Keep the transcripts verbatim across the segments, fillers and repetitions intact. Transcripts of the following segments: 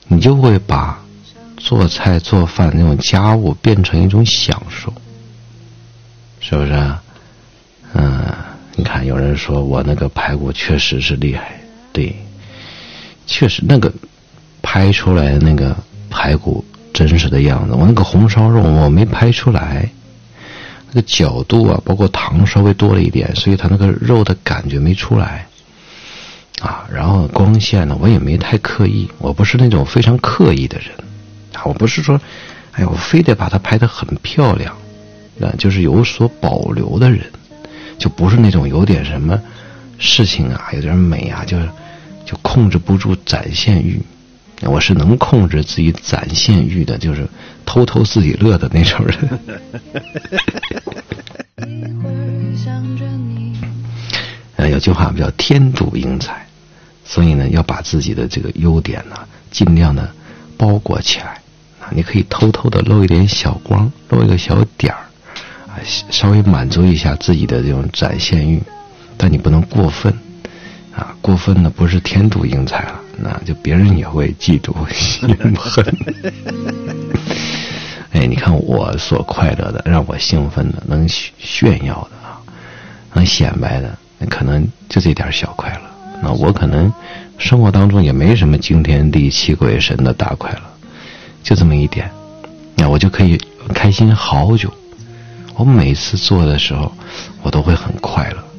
你就会把做菜做饭那种家务变成一种享受，是不是啊？嗯，你看有人说我那个排骨确实是厉害，对，确实那个拍出来的那个排骨真实的样子，我那个红烧肉我没拍出来，那个角度啊，包括糖稍微多了一点，所以它那个肉的感觉没出来啊。然后光线呢，我也没太刻意，我不是那种非常刻意的人啊，我不是说，哎呀，我非得把它拍得很漂亮，啊，就是有所保留的人，就不是那种有点什么事情啊，有点美啊，就是就控制不住展现欲。我是能控制自己展现欲的，就是偷偷自己乐的那种人。呃，有句话叫天妒英才，所以呢，要把自己的这个优点呢，尽量的包裹起来啊。你可以偷偷的露一点小光，露一个小点儿，啊，稍微满足一下自己的这种展现欲，但你不能过分啊，过分呢不是天妒英才了。那就别人也会嫉妒心恨。哎，你看我所快乐的，让我兴奋的，能炫耀的啊，能显摆的，可能就这点小快乐。那我可能生活当中也没什么惊天地泣鬼神的大快乐，就这么一点，那我就可以开心好久。我每次做的时候，我都会很快乐。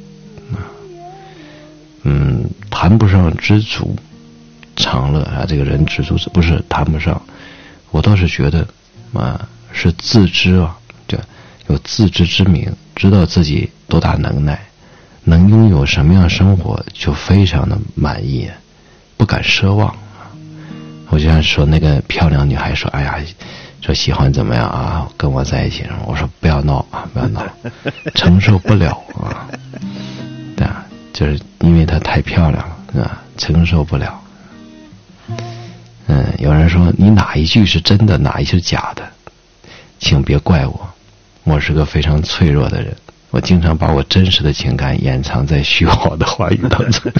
嗯，谈不上知足常乐啊，这个人知足不是谈不上，我倒是觉得啊是自知啊，对，有自知之明，知道自己多大能耐，能拥有什么样生活就非常的满意，不敢奢望啊。我就像说那个漂亮女孩说，哎呀，说喜欢怎么样啊，跟我在一起，我说不要闹啊，不要闹，承受不了啊，对啊，就是因为她太漂亮了啊，承受不了。嗯，有人说你哪一句是真的，哪一句是假的，请别怪我，我是个非常脆弱的人，我经常把我真实的情感掩藏在虚晃的话语当中。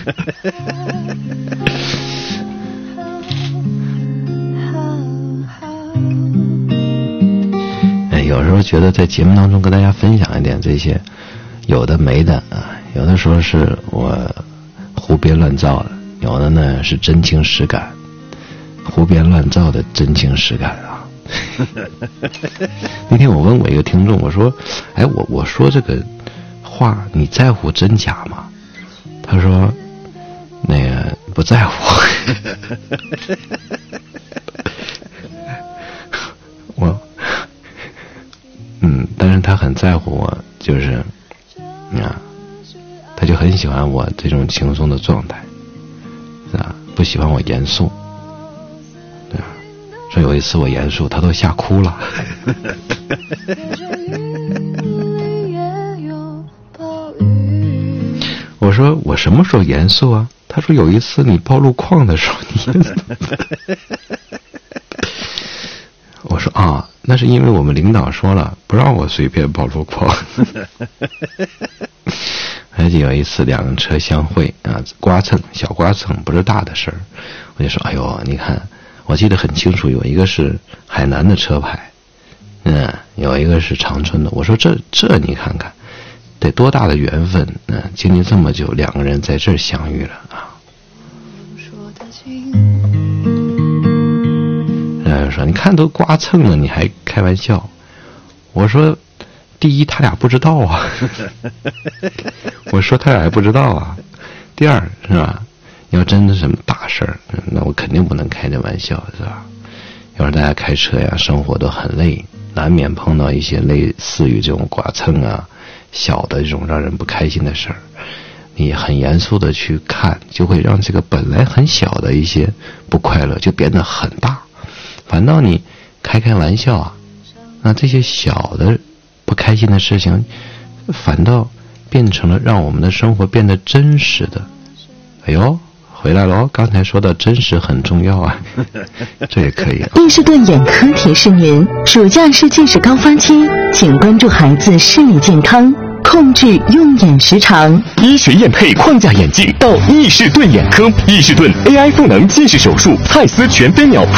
哎，有时候觉得在节目当中跟大家分享一点这些有的没的啊，有的时候是我胡编乱造的，有的呢是真情实感。胡编乱造的真情实感啊！那天我问我一个听众，我说：“哎，我我说这个话你在乎真假吗？”他说：“那个不在乎。”我嗯，但是他很在乎我，就是啊，他就很喜欢我这种轻松的状态，啊，不喜欢我严肃。说有一次我严肃，他都吓哭了。我说我什么时候严肃啊？他说有一次你报路况的时候你严肃。我说啊，那是因为我们领导说了不让我随便报路况。而且有一次两个车相会啊，刮蹭小刮蹭不是大的事儿，我就说哎呦你看。我记得很清楚，有一个是海南的车牌，嗯，有一个是长春的。我说这这你看看，得多大的缘分，嗯，经历这么久，两个人在这儿相遇了啊。人说你看都刮蹭了，你还开玩笑？我说，第一他俩不知道啊，我说他俩还不知道啊。第二是吧？要真的什么大事儿，那我肯定不能开这玩笑，是吧？要是大家开车呀，生活都很累，难免碰到一些类似于这种剐蹭啊、小的这种让人不开心的事儿，你很严肃的去看，就会让这个本来很小的一些不快乐就变得很大。反倒你开开玩笑啊，那这些小的不开心的事情，反倒变成了让我们的生活变得真实的。哎呦！回来了，刚才说的真实很重要啊，这也可以、啊。 伊士顿眼科提示您：暑假是近视高发期，请关注孩子视力健康，控制用眼时长。 医学验配框架眼镜到伊士顿眼科，伊士顿 A I 赋能近视手术蔡司全飞秒